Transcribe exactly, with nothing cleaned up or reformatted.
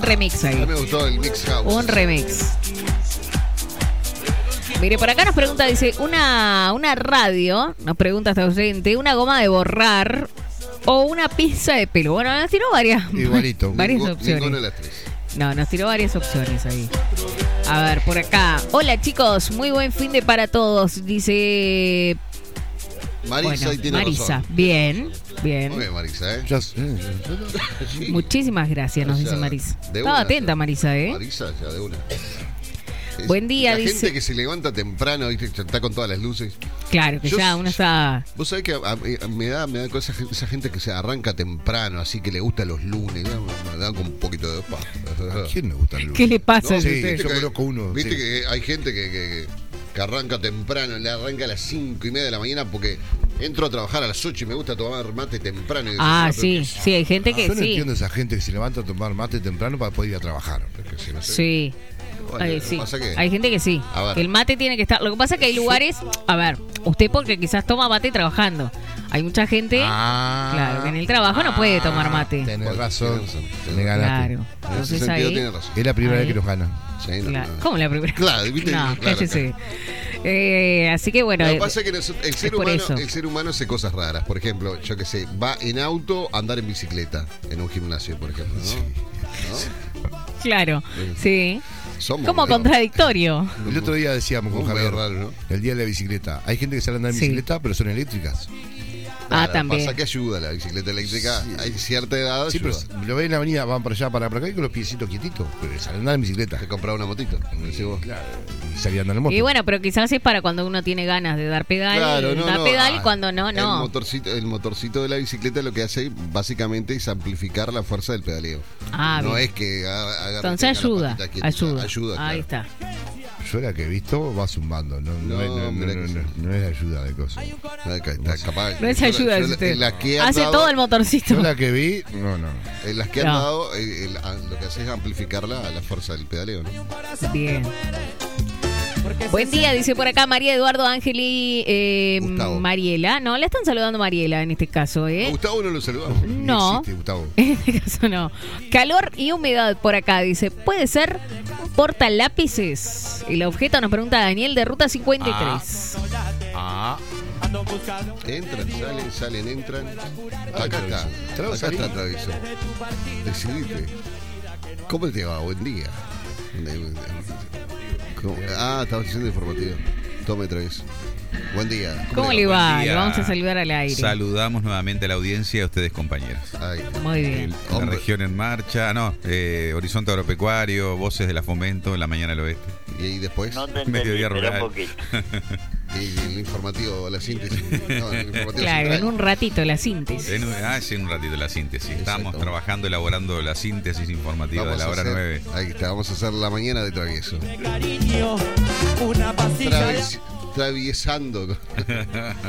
remix ahí. A mí me gustó el mix house. Un remix. Mire, por acá nos pregunta, dice, una, una radio, nos pregunta esta oyente, una goma de borrar o una pizza de pelo. Bueno, nos tiró varias, Igualito. varias Ninguno- opciones. Ninguna de las tres. No, nos tiró varias opciones ahí. A ver, por acá. Hola chicos, muy buen fin de para todos. Dice... Marisa, bueno, ahí tiene Marisa, razón. bien, bien. Muy bien, Marisa, ¿eh? Ya sé. Sí. Muchísimas gracias, nos O sea, dice Marisa. de Estaba una, atenta ya. Marisa, ¿eh? Marisa, ya de una. Es- Buen día, la dice- gente que se levanta temprano, ¿viste? Está con todas las luces. Claro, que Yo- ya uno está... Vos sabés que a- a- me da, me da cosa esa gente que se arranca temprano, así que le gusta los lunes, ¿no? Me da como un poquito de paz. ¿A quién le gusta el lunes? ¿Qué le pasa? No, a sí, usted? yo conozco uno, Viste sí. que hay gente que, que, que, que arranca temprano, le arranca a las cinco y media de la mañana porque entro a trabajar a las ocho y me gusta tomar mate temprano. Y Ah, dices, sí, "No, sí, hay gente que Yo no sí. entiendo a esa gente que se levanta a tomar mate temprano para poder ir a trabajar. pero que si no sé". Sí. Bueno, Ay, lo que sí. pasa que- Hay gente que sí. A ver. Que el mate tiene que estar. Lo que pasa es que hay lugares. A ver, usted porque quizás toma mate trabajando. Hay mucha gente. Ah, Claro, que en el trabajo no puede tomar mate. Tenés Bueno, razón. tenés razón, tenés Me razón. ganaste. Claro. En ese Entonces sentido ahí. tiene razón. Es la primera Ahí. vez que nos gana. Sí, no, Claro. no. ¿Cómo la primera? Claro, ¿viste? No, Claro, cállese. Eh, así que bueno. Lo que eh, pasa es que nosotros- el, ser por humano, eso. el ser humano hace cosas raras. Por ejemplo, yo que sé, va en auto a andar en bicicleta en un gimnasio, por ejemplo. ¿no? ¿No? Claro, sí. Somos Como medio- contradictorio. El otro día decíamos con Muy Javier, raro, ¿no? el día de la bicicleta. Hay gente que sale a andar en Sí. bicicleta, pero son eléctricas. Ah, Claro, también. Pasa que ayuda la bicicleta eléctrica. Hay cierta edad. Sí, pero ayuda. lo ven en la avenida, van para allá, para, para acá y con los piecitos quietitos. Pero salen a andar en bicicleta. Te compraba una motito. como decís vos. Claro. Y salía a andar en moto. Y bueno, pero quizás es para cuando uno tiene ganas de dar pedal. Claro, no, da no. pedal y Ah, cuando no, El no. motorcito, el motorcito de la bicicleta lo que hace básicamente es amplificar la fuerza del pedaleo. Ah, no bien. es que haga, agarre, Entonces tenga la ayuda, patita quietita. ayuda. Ayuda, Ahí claro. está. Yo la que he visto va zumbando. No, no, No, es- no, no, mirá no, que no, sí. no es ayuda de cosas. Acá está, capaz- No es yo la- ayuda, yo dice la- usted. en las que he Hace andado- todo el motorcito. Yo la que vi, no, no. En las que han No. dado, eh, el- a- lo que hace es amplificar la, la fuerza del pedaleo, ¿no? Bien. Buen día, dice por acá María Eduardo Ángel y eh, Gustavo. Mariela. No, la están saludando Mariela en este caso, A ¿eh? Gustavo no lo saludamos. Ni No. existe, Gustavo. En este caso no. Calor y humedad por acá, dice. ¿Puede ser portalápices? El objeto nos pregunta Daniel de Ruta cincuenta y tres. Ah, Entran, salen, salen, entran. Acá está. Travieso, Acá salí. está Travieso. Decidite. ¿Cómo te va? Buen día. ¿Cómo? Ah, estaba haciendo informativo. Tome Travieso. Buen día. ¿Cómo le va? Le vamos a saludar al aire. Saludamos nuevamente a la audiencia y a ustedes, compañeros. Ahí. Muy bien. La Hombre. región en marcha, no, eh, Horizonte Agropecuario, Voces de la Fomento, en la mañana al oeste. Y ahí después, No te entendí, Mediodía pero rural. un poquito. y el informativo, la síntesis. No, el informativo Claro, central. en un ratito la síntesis. En un- ah, sí, en un ratito la síntesis. Estamos Exacto. trabajando, elaborando la síntesis informativa Vamos de la a hora hacer- nueve. Ahí está, vamos a hacer la mañana de Travieso. Cariño, una pastilla. Traves- traviesando.